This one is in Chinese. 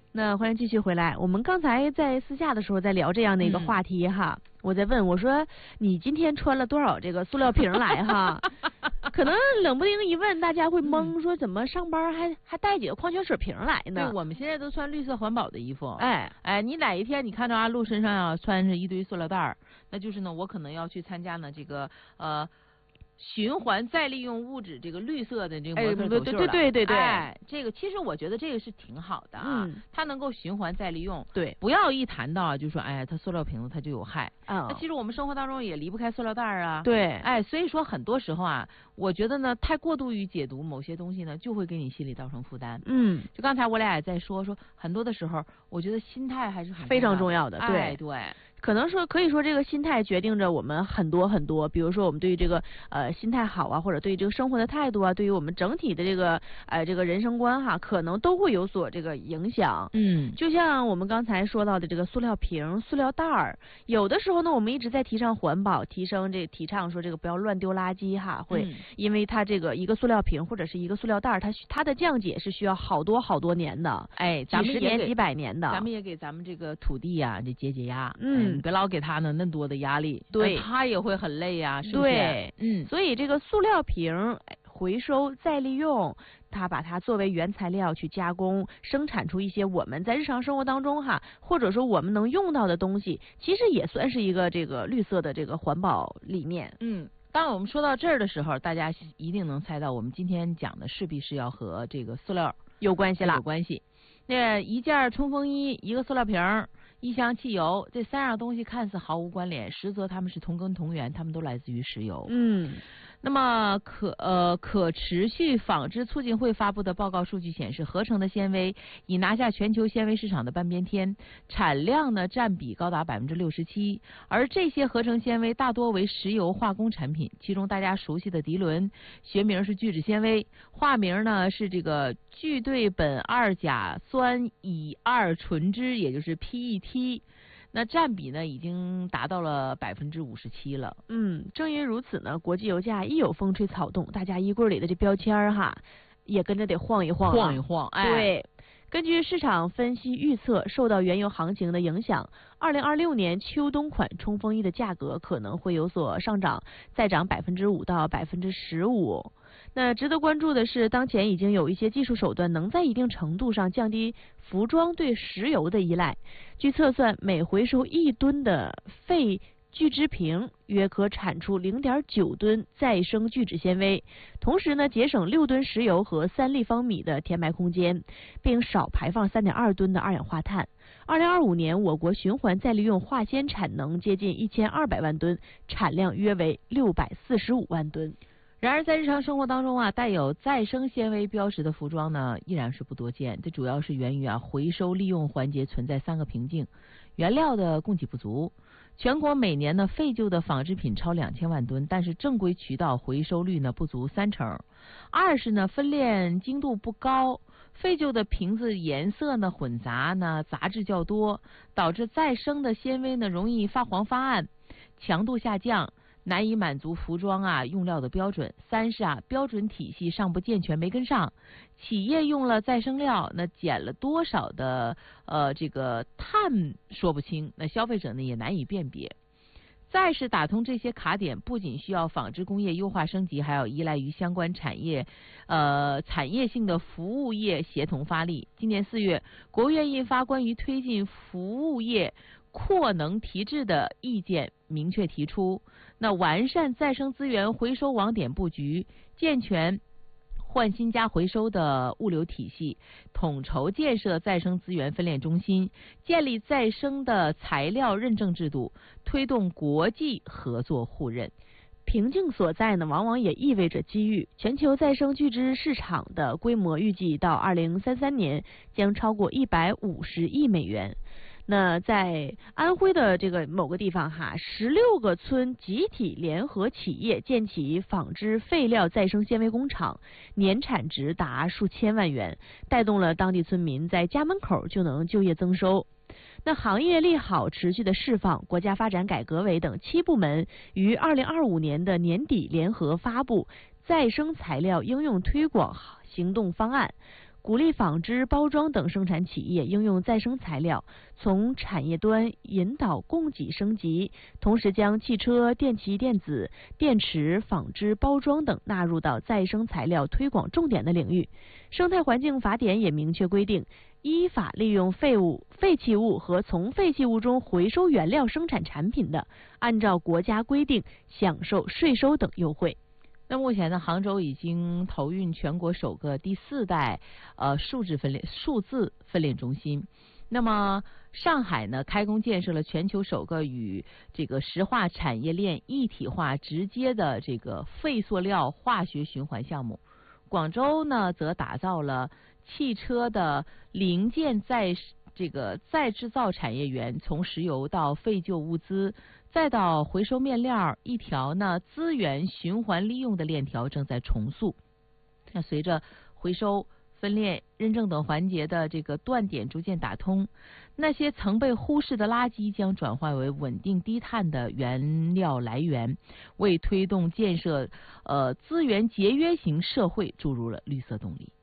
那欢迎继续回来。我们刚才在私下的时候在聊这样的一个话题哈，我在问我说你今天穿了多少这个塑料瓶来哈？可能冷不丁一问，大家会懵，说怎么上班还带几个矿泉水瓶来呢？ 对，我们现在都穿绿色环保的衣服。 哎， 你哪一天你看到阿路身上要穿着一堆塑料袋儿，那就是呢，我可能要去参加呢这个循环再利用物质这个绿色的这个模特走秀了。 对， 这个其实我觉得这个是挺好的啊，它能够循环再利用。 对， 不要一谈到就说它塑料瓶子它就有害。那其实我们生活当中也离不开塑料袋啊。 对， 所以说很多时候啊，我觉得呢，太过度于解读某些东西呢，就会给你心里造成负担。就刚才我俩也在说很多的时候，我觉得心态还是很非常重要的。 对。 可能说可以说这个心态决定着我们很多很多，比如说我们对于这个心态好啊，或者对于这个生活的态度啊，对于我们整体的这个人生观哈，可能都会有所这个影响。就像我们刚才说到的这个塑料瓶、塑料袋儿，有的时候呢，我们一直在提倡环保，提倡说这个不要乱丢垃圾哈，会因为它这个一个塑料瓶或者是一个塑料袋儿，它的降解是需要好多年的，几十年、几百年的。 咱们也给咱们这个土地啊，这解压。你别老给他呢那么多的压力， 对， 他也会很累呀，是不是？ 对，所以这个塑料瓶回收再利用，它把它作为原材料去加工，生产出一些我们在日常生活当中哈，或者说我们能用到的东西，其实也算是一个这个绿色的这个环保理念。 当我们说到这儿的时候，大家一定能猜到，我们今天讲的势必是要和这个塑料有关系了。 有关系。那一件冲锋衣，一个塑料瓶，一箱汽油，这三样东西看似毫无关联，实则它们是同根同源，它们都来自于石油。那么可持续纺织促进会发布的报告数据显示，合成的纤维已拿下全球纤维市场的半边天，产量呢占比高达67%，而这些合成纤维大多为石油化工产品，其中大家熟悉的涤纶，学名是聚酯纤维，化名呢是这个聚对苯二甲酸乙二醇酯，也就是 PET。那占比呢，已经达到了57%了。 正因如此呢，国际油价一有风吹草动，大家衣柜里的这标签哈，也跟着得晃一晃。对，根据市场分析预测，受到原油行情的影响，2026年秋冬款冲锋衣的价格可能会有所上涨，再涨5%到15%。那值得关注的是，当前已经有一些技术手段能在一定程度上降低服装对石油的依赖。据测算，每回收1吨的废聚酯瓶约可产出0.9吨再生聚酯纤维，同时呢，节省6吨石油和3立方米的填埋空间，并少排放3.2吨的二氧化碳。2025年，我国循环再利用化纤产能接近1200万吨，产量约为645万吨。 然而，在日常生活当中啊，带有再生纤维标识的服装呢，依然是不多见。这主要是源于回收利用环节存在3个瓶颈：原料的供给不足，全国每年呢废旧的纺织品超2000万吨，但是正规渠道回收率呢不足30%；二是呢分链精度不高，废旧的瓶子颜色呢混杂呢，杂质较多，导致再生的纤维呢容易发黄发暗，强度下降，难以满足服装用料的标准。三是标准体系尚不健全，没跟上。企业用了再生料，那减了多少的这个碳说不清，那消费者呢也难以辨别。再是打通这些卡点，不仅需要纺织工业优化升级，还要依赖于相关产业产业性的服务业协同发力。今年4月，国务院印发关于推进服务业扩能提质的意见，明确提出，那完善再生资源回收网点布局，健全换新加回收的物流体系，统筹建设再生资源分链中心，建立再生的材料认证制度，推动国际合作互认。 瓶颈所在呢，往往也意味着机遇。全球再生聚酯市场的规模预计到2033年将超过150亿美元。那在安徽的这个某个地方16个村集体联合企业建起纺织废料再生纤维工厂，年产值达数千万元，带动了当地村民在家门口就能就业增收。那行业利好持续的释放，国家发展改革委等7部门于2025年的年底联合发布再生材料应用推广行动方案， 鼓励纺织、包装等生产企业应用再生材料，从产业端引导供给升级，同时将汽车、电气电子、电池、纺织、包装等纳入到再生材料推广重点的领域。生态环境法典也明确规定，依法利用废弃物和从废弃物中回收原料生产产品的，按照国家规定享受税收等优惠。 那目前呢，杭州已经投运全国首个第4代数字分拣中心。那么上海呢，开工建设了全球首个与这个石化产业链一体化直接的这个废塑料化学循环项目。广州呢，则打造了汽车的零件再制造产业园，从石油到废旧物资，再到回收面料，一条呢资源循环利用的链条正在重塑。那随着回收、分裂、认证等环节的这个断点逐渐打通，那些曾被忽视的垃圾将转换为稳定低碳的原料来源，为推动建设资源节约型社会注入了绿色动力。